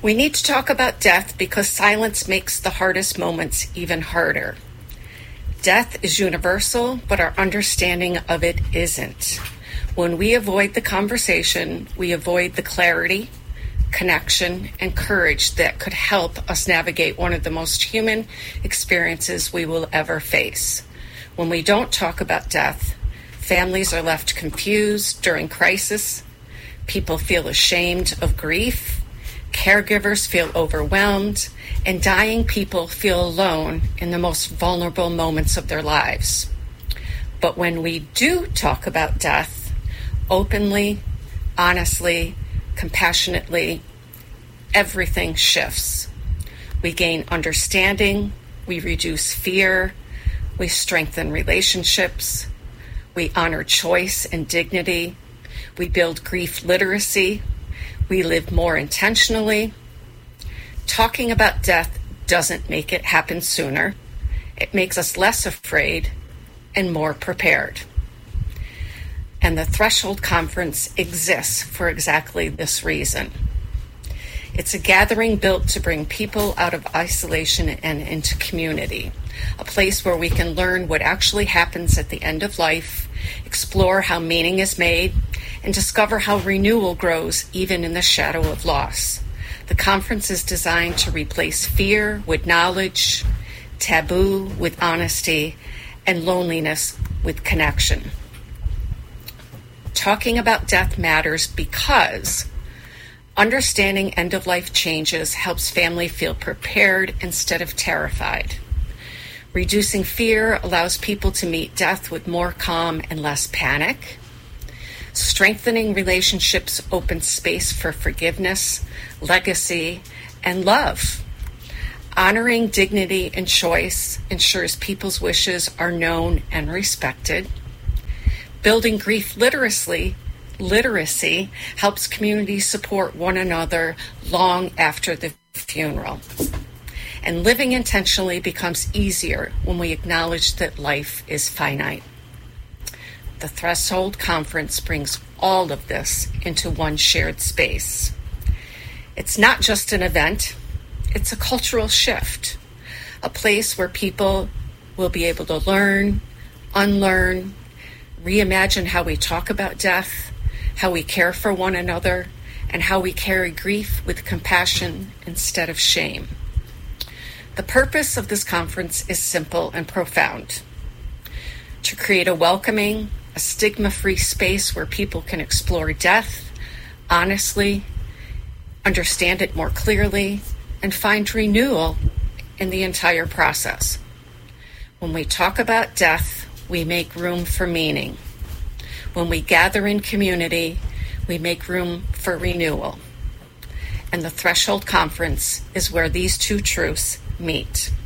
We need to talk about death because silence makes the hardest moments even harder. Death is universal, but our understanding of it isn't. When we avoid the conversation, we avoid the clarity, connection, and courage that could help us navigate one of the most human experiences we will ever face. When we don't talk about death, families are left confused during crisis, people feel ashamed of grief, caregivers feel overwhelmed, and dying people feel alone in the most vulnerable moments of their lives. But when we do talk about death, openly, honestly, compassionately, everything shifts. We gain understanding, we reduce fear, we strengthen relationships, we honor choice and dignity, we build grief literacy, we live more intentionally. Talking about death doesn't make it happen sooner. It makes us less afraid and more prepared. And the Threshold Conference exists for exactly this reason. It's a gathering built to bring people out of isolation and into community, a place where we can learn what actually happens at the end of life, explore how meaning is made, and discover how renewal grows even in the shadow of loss. The conference is designed to replace fear with knowledge, taboo with honesty, and loneliness with connection. Talking about death matters because understanding end-of-life changes helps family feel prepared instead of terrified. Reducing fear allows people to meet death with more calm and less panic. Strengthening relationships opens space for forgiveness, legacy, and love. Honoring dignity and choice ensures people's wishes are known and respected. Building grief literacy helps communities support one another long after the funeral. And living intentionally becomes easier when we acknowledge that life is finite. The Threshold Conference brings all of this into one shared space. It's not just an event, it's a cultural shift, a place where people will be able to learn, unlearn, reimagine how we talk about death, how we care for one another, and how we carry grief with compassion instead of shame. The purpose of this conference is simple and profound: to create a welcoming, a stigma-free space where people can explore death honestly, understand it more clearly, and find renewal in the entire process. When we talk about death, we make room for meaning. When we gather in community, we make room for renewal. And the Threshold Conference is where these two truths meet.